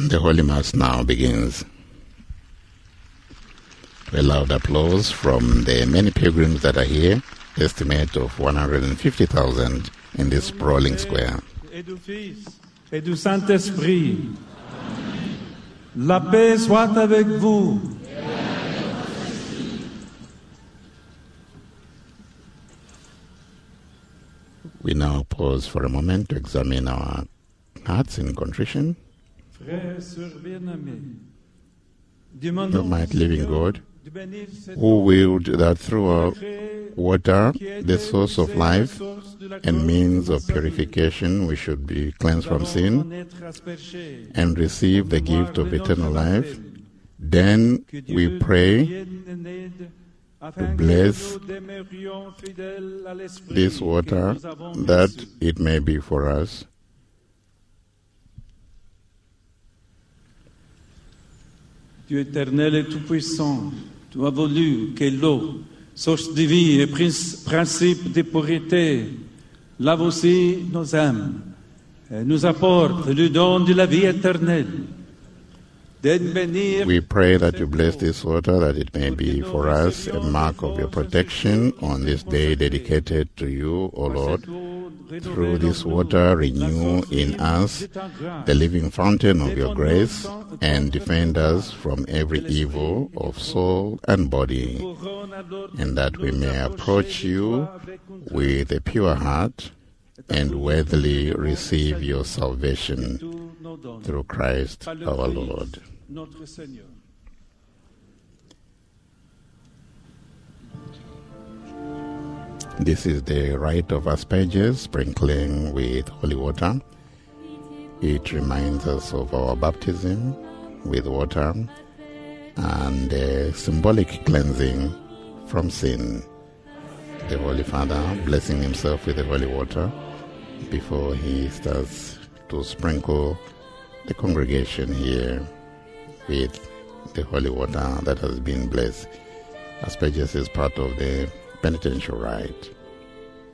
The Holy Mass now begins. A loud applause from the many pilgrims that are here, estimate of 150,000 in this sprawling square. Et du Fils et du Saint-Esprit. La paix soit avec vous. We now pause for a moment to examine our hearts in contrition. Frères et sœurs bien-aimés, Almighty living God, who willed that through our water, the source of life and means of purification, we should be cleansed from sin and receive the gift of eternal life. Then we pray to bless this water, that it may be for us. Dieu éternel et tout-puissant, tu as voulu que l'eau, source de vie et principe de pureté, lave aussi nos âmes et nous apporte le don de la vie éternelle. We pray that you bless this water, that it may be for us a mark of your protection on this day dedicated to you, O Lord. Through this water, renew in us the living fountain of your grace and defend us from every evil of soul and body, and that we may approach you with a pure heart and worthily receive your salvation through Christ our Lord. This is the rite of asperges, sprinkling with holy water. It reminds us of our baptism with water and the symbolic cleansing from sin. The Holy Father blessing himself with the holy water before he starts to sprinkle the congregation here with the holy water that has been blessed. Asperges is part of the penitential rite.